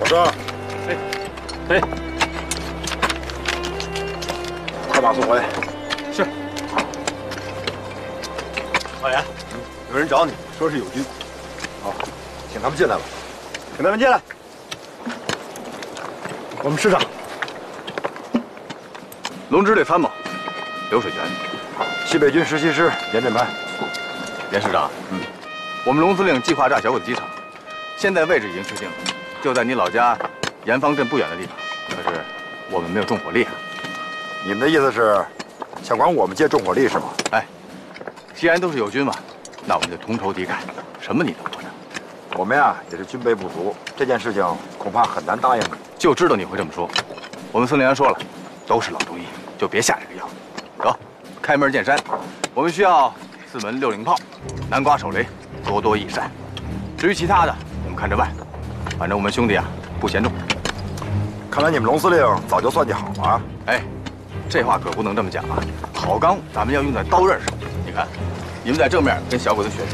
哥， 哎， 快马送回。 是。 老严，有人找你，说是友军。好，请他们进来吧。请他们进来。我们师长， 龙支队参谋刘水泉， 西北军实习师严振潘。 严师长，我们龙司令计划炸小鬼子机场，现在位置已经确定了，就在你老家严方镇不远的地方。可是我们没有重火力啊。 你们的意思是想管我们借重火力是吗？ 哎，既然都是友军嘛，那我们就同仇敌忾，什么你都不能。 我们呀也是军备不足，这件事情恐怕很难答应你。 就知道你会这么说。我们司令员说了，都是老中医，就别下这个药。走，开门见山，我们需要4门6ling炮，南瓜手雷，多多益善。至于其他的，我们看着办。反正我们兄弟啊不嫌重。 看来你们龙司令早就算计好了啊！ 哎，这话可不能这么讲啊！好钢咱们要用在刀刃上。你看，你们在正面跟小鬼子血战，